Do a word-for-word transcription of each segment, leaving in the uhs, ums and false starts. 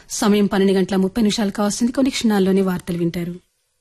సమయం పన్నెండు గంటల ముప్పై నిమిషాలు కావస్తుంది. కొన్ని క్షణాల్లోనే వార్తలు వింటారు.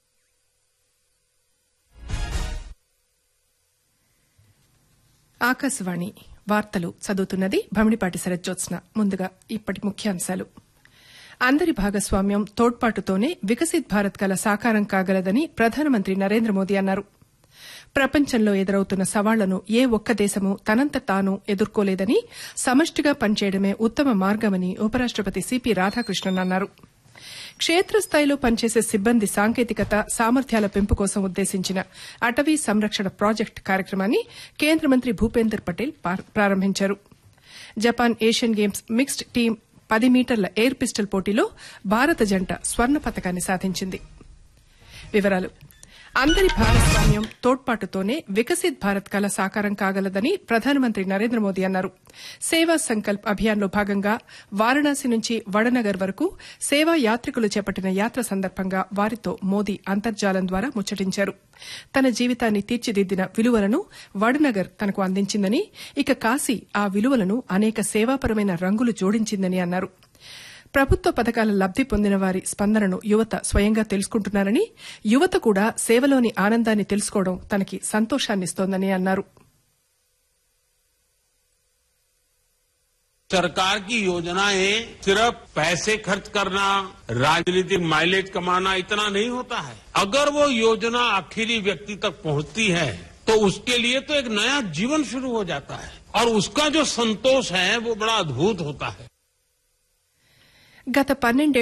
ఆకాశవాణి వార్తలు చదువుతున్నది భమిడిపాటి శరజ్జోత్స్న. ముందుగా ఇప్పటి ముఖ్యాంశాలు. అందరి భాగస్వామ్యం తోడ్పాటుతోనే వికసిత్ భారత్ కల సాకారం కాగలదని ప్రధానమంత్రి నరేంద్ర మోదీ అన్నారు. ప్రపంచంలో ఎదురవుతున్న సవాళ్లను ఏ ఒక్క దేశమూ తనంత తాను ఎదుర్కోలేదని, సమష్టిగా పనిచేయడమే ఉత్తమ మార్గమని ఉపరాష్టపతి సిపి రాధాకృష్ణన్ అన్నారు. క్షేత్రస్థాయిలో పనిచేసే సిబ్బంది సాంకేతికత, సామర్థ్యాల పెంపు కోసం ఉద్దేశించిన అటవీ సంరక్షణ ప్రాజెక్టు కార్యక్రమాన్ని కేంద్ర మంత్రి భూపేందర్ పటేల్ ప్రారంభించారు. Japan Asian games mixed team పది మీటర్ల ఎయిర్ పిస్టల్ పోటీలో భారత జంట స్వర్ణ పతకాన్ని సాధించింది. వివరాలు. అందరి భాగస్వామ్యం తోడ్పాటుతోనే వికసిత్ భారత్ కల సాకారం కాగలదని ప్రధానమంత్రి నరేంద్ర మోదీ అన్నారు. సేవా సంకల్ప్ అభియాన్లో భాగంగా వారణాసి నుంచి వడనగర్ వరకు సేవా యాత్రికులు చేపట్టిన యాత్ర సందర్భంగా వారితో మోదీ అంతర్జాలం ద్వారా ముచ్చటించారు. తన జీవితాన్ని తీర్చిదిద్దిన విలువలను వడనగర్ తనకు అందించిందని, ఇక కాశీ ఆ విలువలను అనేక సేవాపరమైన రంగులు జోడించిందని అన్నారు. ప్రభుత్వ పథకాల లబ్ది పొందిన వారి స్పందనను యువత స్వయంగా తెలుసుకుంటున్నారని, యువత కూడా సేవలోని ఆనందాన్ని తెలుసుకోవడం తనకి సంతోషాన్నిస్తోందని అన్నారు. सरकार की योजनाएं सिर्फ पैसे खर्च करना, राजनीतिक माइलेज कमाना इतना नहीं होता है. अगर वो योजना आखिरी व्यक्ति तक पहुंचती है तो उसके लिए तो एक नया जीवन शुरू हो जाता है और उसका जो संतोष है वो बड़ा अद्भुत होता है. గత పన్నెండే